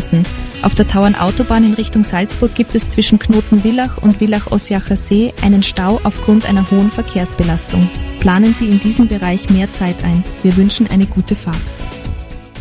beachten. Auf der Tauernautobahn in Richtung Salzburg gibt es zwischen Knoten Villach und Villach-Ossiacher See einen Stau aufgrund einer hohen Verkehrsbelastung. Planen Sie in diesem Bereich mehr Zeit ein. Wir wünschen eine gute Fahrt.